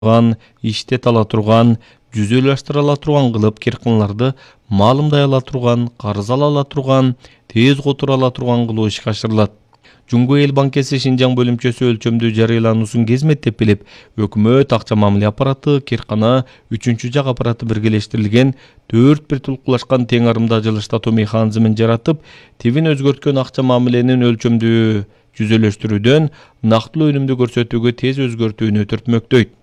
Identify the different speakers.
Speaker 1: иштете ала турган, жүзөлаштыра ала турган кылып киркынларды маалымдай ала турган, карыз ала турган, тез которо ала турган кылуу ишке ашырылат. Жумгу эл банкеси Шинжаң бөлүмчөсү өлчөмдүү жарыялануусун кезметтеп билип, өкмөт, акча мамиле аппараты, киркана, үчүнчү жак аппараты биргелештирилген 4 бир тулкулашкан тең арымда жылыштатуу механизмин жаратып, тибин өзгөрткөн акча мамиленин өлчөмдүү жүзөлөштүрүүдөн нактылуу өнүмдү көрсөтүүгө тез өзгөртүүнү түртмөктөйт.